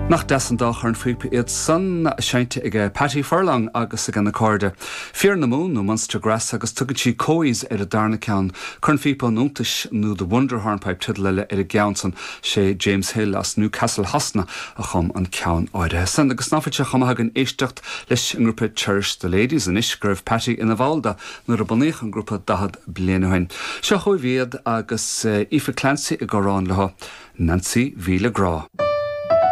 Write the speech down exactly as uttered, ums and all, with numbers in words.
Nach desan dach ar an fuipa iad san seinte ige Patty Furlong agus ag an accorda. Fear na mún no Munster Grass agus tugad sí cóis ar a darna ceann chun fipa núntais nó the Wonder Hornpipe tidleile ar a geansan sé James Hill as Newcastle Hasna a chum an ceann áide. San agus náfate chum hagan éistecht leis an grúpa Cherish the Ladies an isgribh Patty ina bhálda nuair a bunaíoch an grúpa dahad blianahain. Se chuid viad agus uh, Aoife Clancy i gorán leha Nancy Vila Gra.